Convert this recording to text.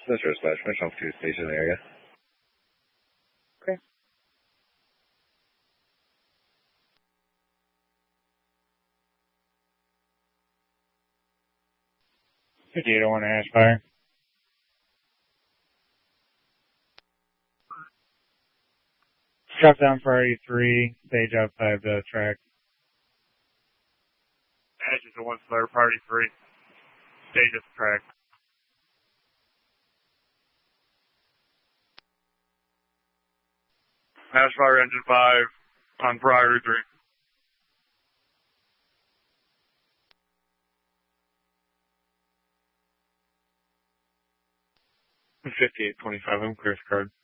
Central Dispatch, Finish off to station area. Okay. Potato one hash fire. Drop down priority 3, stage outside the track. Ashes to 1 Flare, priority 3, stage at the track. Hash fire engine 5 on priority 3. 5825, I'm clear card.